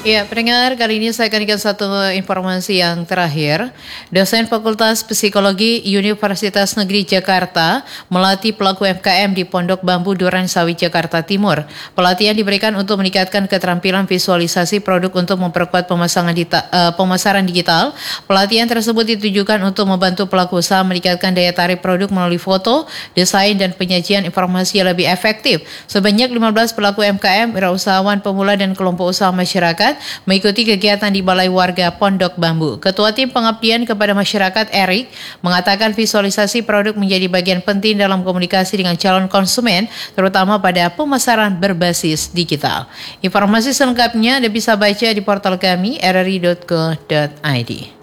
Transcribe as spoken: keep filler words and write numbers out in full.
Ya, pendengar, kali ini saya akan berikan satu informasi yang terakhir. Dosen Fakultas Psikologi Universitas Negeri Jakarta melatih pelaku U M K M di Pondok Bambu Durensawi, Jakarta Timur. Pelatihan diberikan untuk meningkatkan keterampilan visualisasi produk untuk memperkuat pemasangan dita, uh, pemasaran digital. Pelatihan tersebut ditujukan untuk membantu pelaku usaha meningkatkan daya tarik produk melalui foto, desain, dan penyajian informasi yang lebih efektif. Sebanyak lima belas pelaku U M K M, wirausahawan pemula, dan kelompok usaha masyarakat mengikuti kegiatan di Balai Warga Pondok Bambu. Ketua Tim Pengabdian kepada Masyarakat Erik mengatakan visualisasi produk menjadi bagian penting dalam komunikasi dengan calon konsumen, terutama pada pemasaran berbasis digital. Informasi selengkapnya Anda bisa baca di portal kami r r i dot co dot i d.